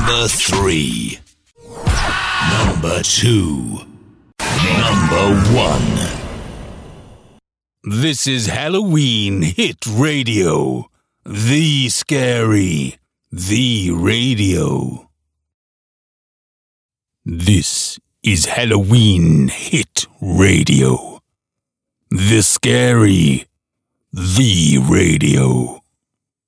Number 3. Number 2. Number 1. This is Halloween Hit Radio. The Scary. The Radio. This is Halloween Hit Radio. The Scary. The Radio.